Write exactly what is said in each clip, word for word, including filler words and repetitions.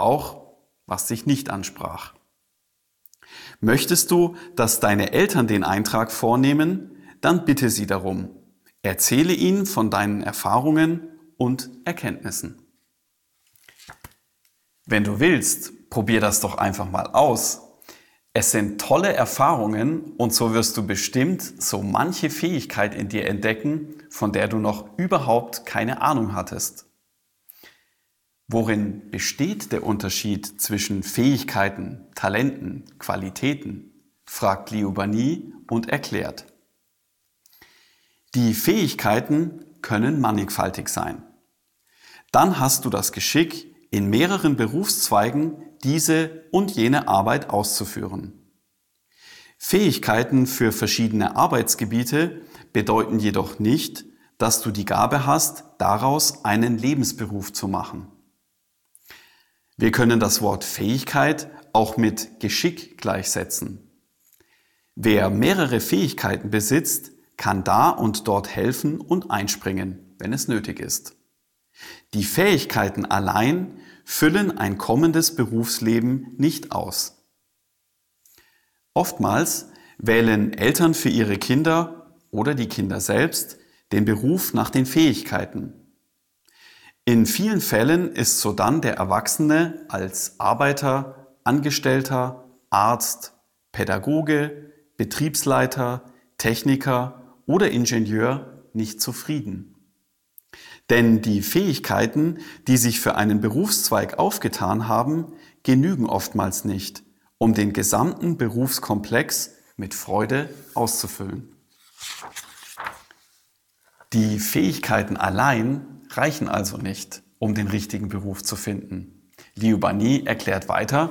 auch, was dich nicht ansprach. Möchtest du, dass deine Eltern den Eintrag vornehmen, dann bitte sie darum. Erzähle ihnen von deinen Erfahrungen und Erkenntnissen. Wenn du willst, probier das doch einfach mal aus. Es sind tolle Erfahrungen und so wirst du bestimmt so manche Fähigkeit in dir entdecken, von der du noch überhaupt keine Ahnung hattest. Worin besteht der Unterschied zwischen Fähigkeiten, Talenten, Qualitäten? Fragt Liuba Nii und erklärt. Die Fähigkeiten können mannigfaltig sein. Dann hast du das Geschick, in mehreren Berufszweigen diese und jene Arbeit auszuführen. Fähigkeiten für verschiedene Arbeitsgebiete bedeuten jedoch nicht, dass du die Gabe hast, daraus einen Lebensberuf zu machen. Wir können das Wort Fähigkeit auch mit Geschick gleichsetzen. Wer mehrere Fähigkeiten besitzt, kann da und dort helfen und einspringen, wenn es nötig ist. Die Fähigkeiten allein füllen ein kommendes Berufsleben nicht aus. Oftmals wählen Eltern für ihre Kinder oder die Kinder selbst den Beruf nach den Fähigkeiten. In vielen Fällen ist sodann der Erwachsene als Arbeiter, Angestellter, Arzt, Pädagoge, Betriebsleiter, Techniker oder Ingenieur nicht zufrieden. Denn die Fähigkeiten, die sich für einen Berufszweig aufgetan haben, genügen oftmals nicht, um den gesamten Berufskomplex mit Freude auszufüllen. Die Fähigkeiten allein reichen also nicht, um den richtigen Beruf zu finden. Liuba Nii erklärt weiter: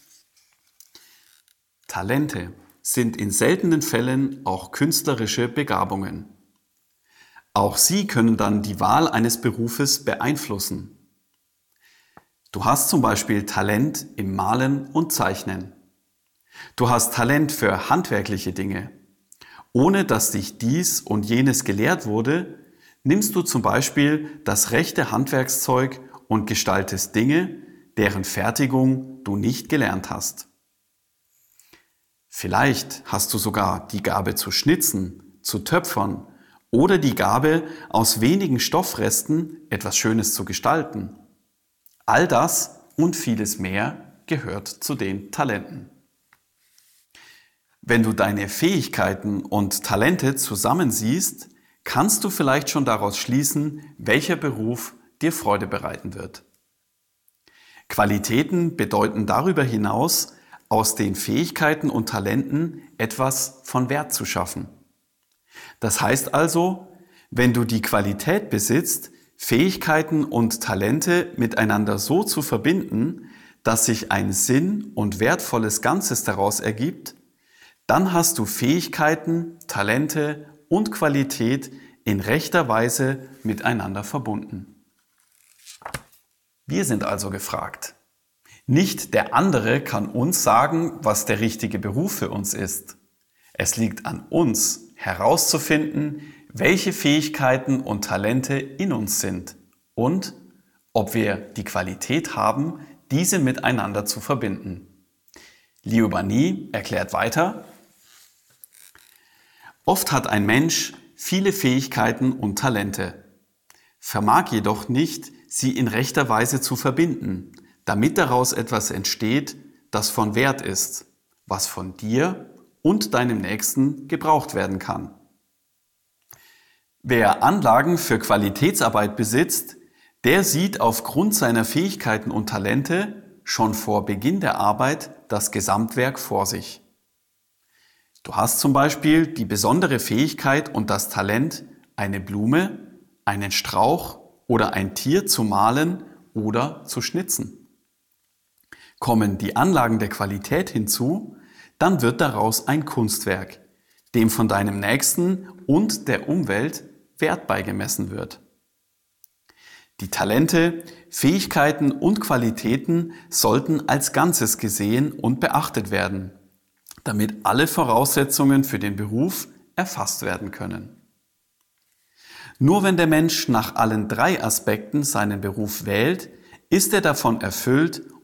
Talente sind in seltenen Fällen auch künstlerische Begabungen. Auch sie können dann die Wahl eines Berufes beeinflussen. Du hast zum Beispiel Talent im Malen und Zeichnen. Du hast Talent für handwerkliche Dinge. Ohne dass dich dies und jenes gelehrt wurde, nimmst du zum Beispiel das rechte Handwerkszeug und gestaltest Dinge, deren Fertigung du nicht gelernt hast. Vielleicht hast du sogar die Gabe zu schnitzen, zu töpfern oder die Gabe, aus wenigen Stoffresten etwas Schönes zu gestalten. All das und vieles mehr gehört zu den Talenten. Wenn du deine Fähigkeiten und Talente zusammensiehst, kannst du vielleicht schon daraus schließen, welcher Beruf dir Freude bereiten wird. Qualitäten bedeuten darüber hinaus, aus den Fähigkeiten und Talenten etwas von Wert zu schaffen. Das heißt also, wenn du die Qualität besitzt, Fähigkeiten und Talente miteinander so zu verbinden, dass sich ein sinn- und wertvolles Ganzes daraus ergibt, dann hast du Fähigkeiten, Talente und Qualität in rechter Weise miteinander verbunden. Wir sind also gefragt. Nicht der andere kann uns sagen, was der richtige Beruf für uns ist. Es liegt an uns, herauszufinden, welche Fähigkeiten und Talente in uns sind und ob wir die Qualität haben, diese miteinander zu verbinden. Liuba Nii erklärt weiter: Oft hat ein Mensch viele Fähigkeiten und Talente, vermag jedoch nicht, sie in rechter Weise zu verbinden, damit daraus etwas entsteht, das von Wert ist, was von dir und deinem Nächsten gebraucht werden kann. Wer Anlagen für Qualitätsarbeit besitzt, der sieht aufgrund seiner Fähigkeiten und Talente schon vor Beginn der Arbeit das Gesamtwerk vor sich. Du hast zum Beispiel die besondere Fähigkeit und das Talent, eine Blume, einen Strauch oder ein Tier zu malen oder zu schnitzen. Kommen die Anlagen der Qualität hinzu, dann wird daraus ein Kunstwerk, dem von deinem Nächsten und der Umwelt Wert beigemessen wird. Die Talente, Fähigkeiten und Qualitäten sollten als Ganzes gesehen und beachtet werden, damit alle Voraussetzungen für den Beruf erfasst werden können. Nur wenn der Mensch nach allen drei Aspekten seinen Beruf wählt, ist er davon erfüllt